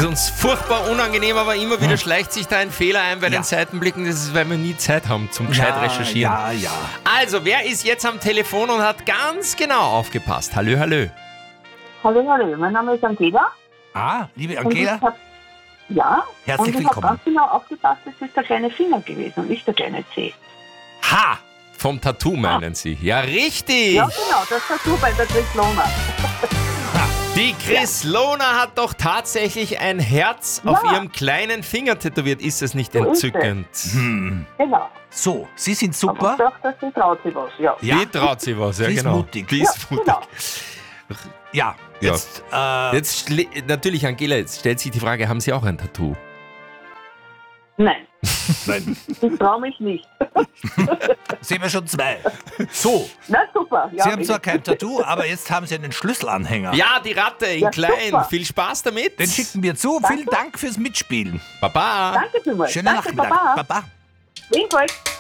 ist uns furchtbar unangenehm, aber immer wieder schleicht sich da ein Fehler ein bei den Seitenblicken. Das ist, weil wir nie Zeit haben zum gescheit recherchieren. Ja. Also, wer ist jetzt am Telefon und hat ganz genau aufgepasst? Hallö. Hallo, mein Name ist Angela. Liebe Und Angela, herzlich ich habe willkommen. ganz genau aufgepasst, das ist der kleine Finger gewesen und nicht der kleine Zeh. Ha! Vom Tattoo meinen Sie? Ja, richtig! Ja, genau, das hast du bei der Chris Lohner. Die Chris Lohner hat doch tatsächlich ein Herz auf ihrem kleinen Finger tätowiert. Ist es nicht So ist entzückend? Genau. So, Sie sind Aber super. ich dachte, sie traut sich was, ja. Die traut sie was, ja Sie ist genau. mutig. Die ist mutig. Genau. Ja, jetzt, Jetzt natürlich, Angela, jetzt stellt sich die Frage, haben Sie auch ein Tattoo? Nein, nein, ich traue mich nicht. sehen wir schon 2. So, Na super. Ja, Sie haben zwar kein Tattoo, aber jetzt haben Sie einen Schlüsselanhänger. Ja, die Ratte in Ja, klein. super. Viel Spaß damit. Den schicken wir zu. Vielen Dank fürs Mitspielen. Baba. Danke vielmals. Schönen Danke, Nachmittag. Baba. Baba. Jedenfalls.